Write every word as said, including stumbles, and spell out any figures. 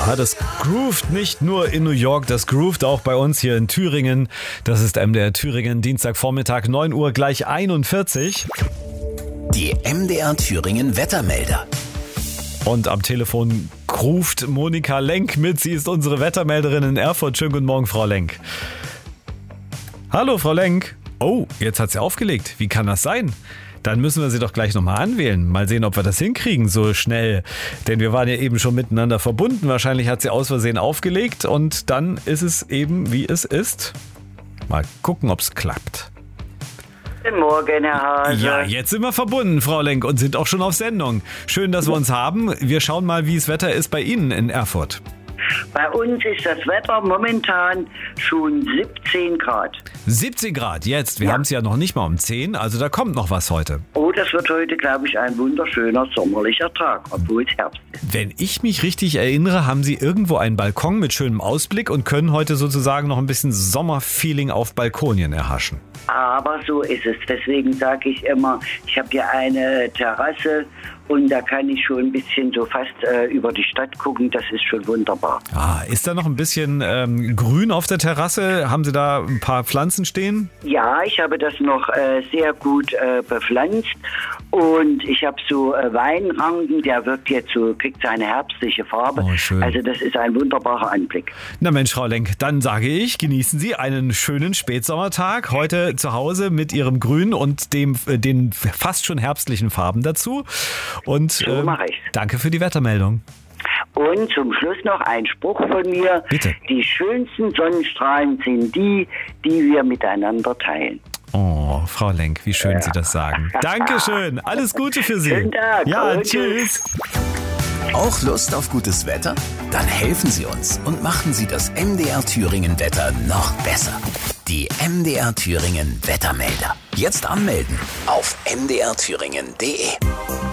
Ja, das groovt nicht nur in New York, das groovt auch bei uns hier in Thüringen. Das ist M D R Thüringen, Dienstagvormittag, neun Uhr gleich einundvierzig. Die M D R Thüringen Wettermelder. Und am Telefon ruft Monika Lenk mit. Sie ist unsere Wettermelderin in Erfurt. Schönen guten Morgen, Frau Lenk. Hallo, Frau Lenk. Oh, jetzt hat sie aufgelegt. Wie kann das sein? Dann müssen wir sie doch gleich nochmal anwählen. Mal sehen, ob wir das hinkriegen so schnell. Denn wir waren ja eben schon miteinander verbunden. Wahrscheinlich hat sie aus Versehen aufgelegt und dann ist es eben, wie es ist. Mal gucken, ob es klappt. Guten Morgen, Herr Hase. Ja, jetzt sind wir verbunden, Frau Lenk, und sind auch schon auf Sendung. Schön, dass wir uns haben. Wir schauen mal, wie das Wetter ist bei Ihnen in Erfurt. Bei uns ist das Wetter momentan schon siebzehn Grad. siebzehn Grad jetzt. Wir Ja. haben es ja noch nicht mal um zehn, also da kommt noch was heute. Oh, das wird heute, glaube ich, ein wunderschöner sommerlicher Tag, obwohl es Herbst ist. Wenn ich mich richtig erinnere, haben Sie irgendwo einen Balkon mit schönem Ausblick und können heute sozusagen noch ein bisschen Sommerfeeling auf Balkonien erhaschen. Aber so ist es. Deswegen sage ich immer, ich habe hier eine Terrasse und da kann ich schon ein bisschen so fast äh, über die Stadt gucken. Das ist schon wunderbar. Ah, ist da noch ein bisschen ähm, Grün auf der Terrasse? Haben Sie da ein paar Pflanzen stehen? Ja, ich habe das noch äh, sehr gut äh, bepflanzt und ich habe so äh, Weinranken, der wird jetzt so, kriegt seine herbstliche Farbe. Oh, schön. Also das ist ein wunderbarer Anblick. Na Mensch, Frau Lenk, dann sage ich, genießen Sie einen schönen Spätsommertag heute zu Hause mit Ihrem Grün und dem, äh, den fast schon herbstlichen Farben dazu. Und So ähm, mach ich's. danke für die Wettermeldung. Und zum Schluss noch ein Spruch von mir. Bitte. Die schönsten Sonnenstrahlen sind die, die wir miteinander teilen. Oh, Frau Lenk, wie schön Sie das sagen. Dankeschön, alles Gute für Sie. Schönen Tag. Ja, Und tschüss. Auch Lust auf gutes Wetter? Dann helfen Sie uns und machen Sie das M D R Thüringen Wetter noch besser. Die M D R Thüringen Wettermelder. Jetzt anmelden auf m d r thüringen punkt d e.